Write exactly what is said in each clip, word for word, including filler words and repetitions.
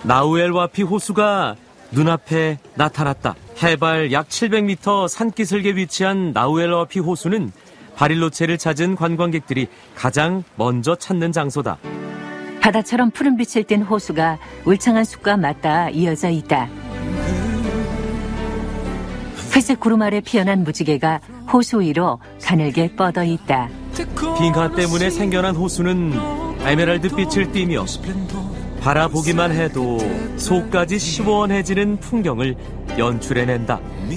나우엘 와피 호수가 눈앞에 나타났다. 해발 약 칠백 미터 산기슭에 위치한 나우엘 와피 호수는 바릴로체를 찾은 관광객들이 가장 먼저 찾는 장소다. 바다처럼 푸른빛을 띤 호수가 울창한 숲과 맞닿아 이어져 있다. 회색 구름 아래 피어난 무지개가 호수 위로 가늘게 뻗어 있다. 빙하 때문에 생겨난 호수는 에메랄드 빛을 띠며 바라보기만 해도 속까지 시원해지는 풍경을 연출해낸다.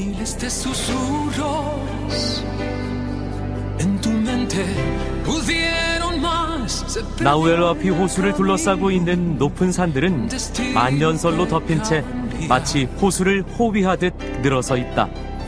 나우엘 와피 호수를 둘러싸고 있는 높은 산들은 만년설로 덮인 채 마치 호수를 호위하듯 늘어서 있다.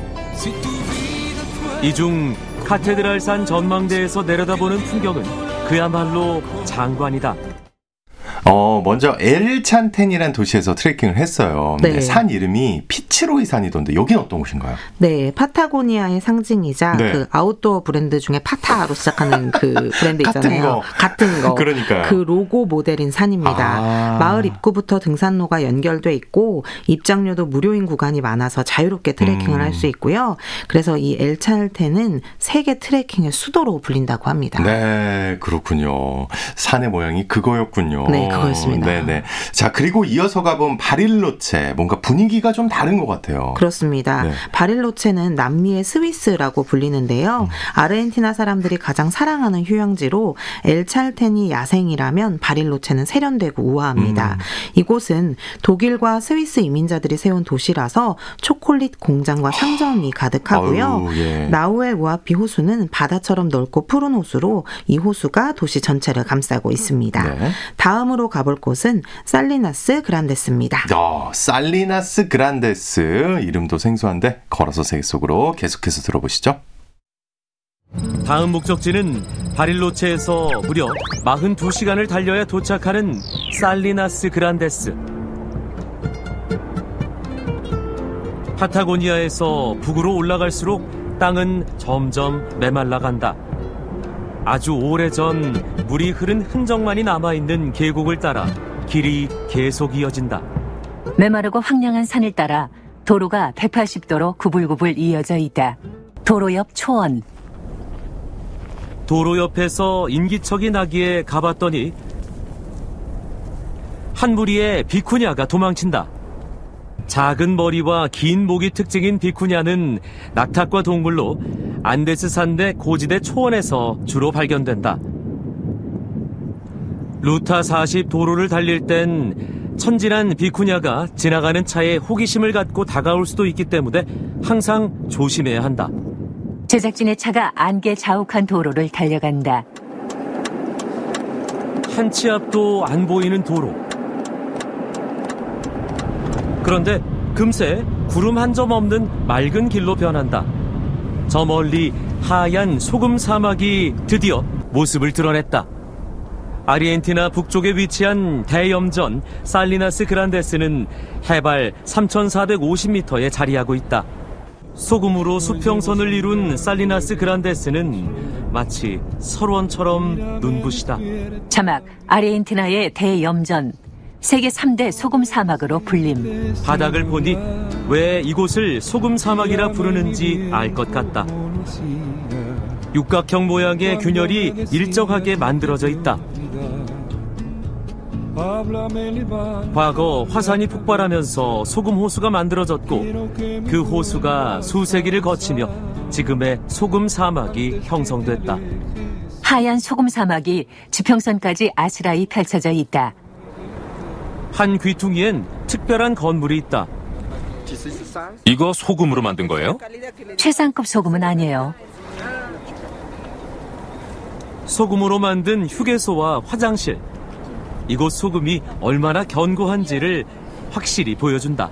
이 중 카테드랄산 전망대에서 내려다보는 풍경은 그야말로 장관이다. 어, 먼저 엘찬텐이라는 도시에서 트레킹을 했어요. 네. 산 이름이 피츠로이 산이던데 여긴 어떤 곳인가요? 네, 파타고니아의 상징이자 네. 그 아웃도어 브랜드 중에 파타로 시작하는 그 브랜드 있잖아요. 같은 거. 같은 거. 그러니까요. 그 로고 모델인 산입니다. 아. 마을 입구부터 등산로가 연결돼 있고 입장료도 무료인 구간이 많아서 자유롭게 트레킹을 음. 할 수 있고요. 그래서 이 엘찬텐은 세계 트레킹의 수도로 불린다고 합니다. 네, 그렇군요. 산의 모양이 그거였군요. 네, 그거였습니다. 네네. 자, 그리고 이어서 가본 바릴로체. 뭔가 분위기가 좀 다른 것 같아요. 그렇습니다. 네. 바릴로체는 남미의 스위스라고 불리는데요. 음. 아르헨티나 사람들이 가장 사랑하는 휴양지로 엘찰텐이 야생이라면 바릴로체는 세련되고 우아합니다. 음. 이곳은 독일과 스위스 이민자들이 세운 도시라서 초콜릿 공장과 상점이 가득하고요. 아유, 예. 나우엘 우아피 호수는 바다처럼 넓고 푸른 호수로 이 호수가 도시 전체를 감싸고 있습니다. 네. 다음으로 가볼 곳은 살리나스 그란데스입니다. 야, 살리나스 그란데스 이름도 생소한데 걸어서 세계 속으로 계속해서 들어보시죠. 다음 목적지는 바릴로체에서 무려 사십이 시간을 달려야 도착하는 살리나스 그란데스. 파타고니아에서 북으로 올라갈수록 땅은 점점 메말라간다. 아주 오래전 물이 흐른 흔적만이 남아있는 계곡을 따라 길이 계속 이어진다. 메마르고 황량한 산을 따라 도로가 백팔십 도로 구불구불 이어져 있다. 도로 옆 초원. 도로 옆에서 인기척이 나기에 가봤더니 한 무리의 비쿠냐가 도망친다. 작은 머리와 긴 목이 특징인 비쿠냐는 낙탑과 동물로 안데스 산대 고지대 초원에서 주로 발견된다. 루타 사십 도로를 달릴 땐 천진한 비쿠냐가 지나가는 차에 호기심을 갖고 다가올 수도 있기 때문에 항상 조심해야 한다. 제작진의 차가 안개 자욱한 도로를 달려간다. 한 치 앞도 안 보이는 도로. 그런데 금세 구름 한 점 없는 맑은 길로 변한다. 저 멀리 하얀 소금 사막이 드디어 모습을 드러냈다. 아르헨티나 북쪽에 위치한 대염전 살리나스 그란데스는 해발 삼천사백오십 미터에 자리하고 있다. 소금으로 수평선을 이룬 살리나스 그란데스는 마치 설원처럼 눈부시다. 자막, 아르헨티나의 대염전, 세계 삼 대 소금 사막으로 불림. 바닥을 보니 왜 이곳을 소금 사막이라 부르는지 알 것 같다. 육각형 모양의 균열이 일정하게 만들어져 있다. 과거 화산이 폭발하면서 소금 호수가 만들어졌고 그 호수가 수세기를 거치며 지금의 소금 사막이 형성됐다. 하얀 소금 사막이 지평선까지 아스라이 펼쳐져 있다. 한 귀퉁이엔 특별한 건물이 있다. 이거 소금으로 만든 거예요? 최상급 소금은 아니에요. 소금으로 만든 휴게소와 화장실. 이곳 소금이 얼마나 견고한지를 확실히 보여준다.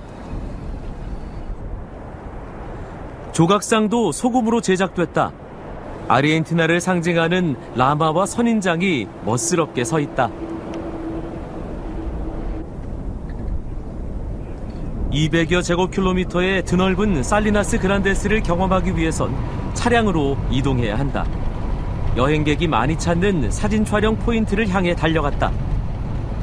조각상도 소금으로 제작됐다. 아르헨티나를 상징하는 라마와 선인장이 멋스럽게 서 있다. 이백여 제곱킬로미터의 드넓은 살리나스 그란데스를 경험하기 위해선 차량으로 이동해야 한다. 여행객이 많이 찾는 사진 촬영 포인트를 향해 달려갔다.